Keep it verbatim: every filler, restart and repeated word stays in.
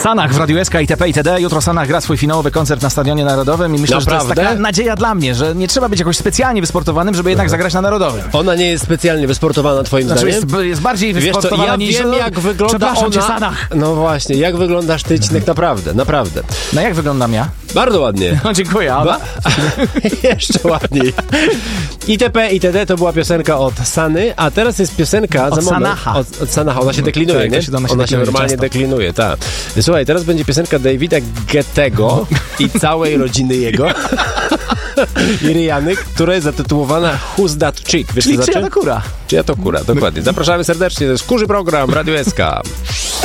Sanach w Radiu S K, itp. itd. Jutro Sanach gra swój finałowy koncert na Stadionie Narodowym i myślę, Naprawdę? że to jest taka nadzieja dla mnie, że nie trzeba być jakoś specjalnie wysportowanym, żeby jednak zagrać na Narodowym. Ona nie jest specjalnie wysportowana twoim Znaczy zdaniem? jest, jest bardziej Wiesz co, wysportowana ja niż... wiem, jak wygląda Przepraszam ona. cię, Sanach. No właśnie, jak wyglądasz ty, Cinek, naprawdę, naprawdę. No jak wyglądam ja? Bardzo ładnie. No dziękuję, ale... Ba- Jeszcze ładniej. itp. itd. To była piosenka od Sany, a teraz jest piosenka Od za moment. Sanaha. Od, od Sanaha. Ona się deklinuje, Tak, nie? to się- ona się Ona się deklinuje normalnie często. deklinuje, tak. Słuchaj, teraz będzie piosenka Davida Gettego i całej rodziny jego i Riany, która jest zatytułowana Who's That Chick? Wiesz, Czyli co czyja znaczy? to kura? Czyja to kura, dokładnie. Zapraszamy serdecznie, to jest Kurzy Program, Radio S K.